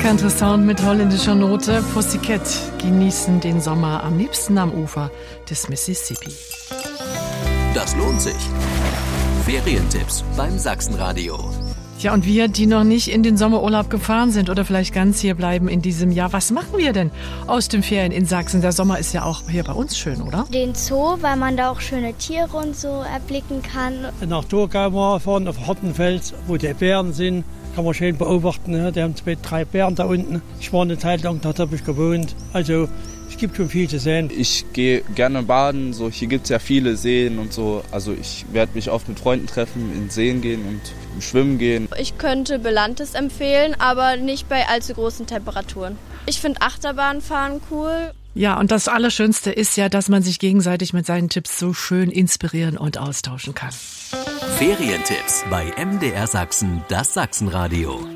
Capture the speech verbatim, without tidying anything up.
Country Sound mit holländischer Note. Pussycat genießen den Sommer am liebsten am Ufer des Mississippi. Das lohnt sich. Ferientipps beim Sachsenradio. Ja, und wir, die noch nicht in den Sommerurlaub gefahren sind oder vielleicht ganz hier bleiben in diesem Jahr, was machen wir denn aus den Ferien in Sachsen? Der Sommer ist ja auch hier bei uns schön, oder? Den Zoo, weil man da auch schöne Tiere und so erblicken kann. Nach Thurgau mal fahren, auf Hottenfels, wo die Bären sind. Kann man schön beobachten. Ne? Die haben zwei, drei Bären da unten. Ich war eine Zeit lang, da habe ich gewohnt. Also es gibt schon viel zu sehen. Ich gehe gerne baden. So, hier gibt es ja viele Seen und so. Also ich werde mich oft mit Freunden treffen, in Seen gehen und schwimmen gehen. Ich könnte Belantes empfehlen, aber nicht bei allzu großen Temperaturen. Ich finde Achterbahnfahren cool. Ja, und das Allerschönste ist ja, dass man sich gegenseitig mit seinen Tipps so schön inspirieren und austauschen kann. Ferientipps bei M D R Sachsen, das Sachsenradio.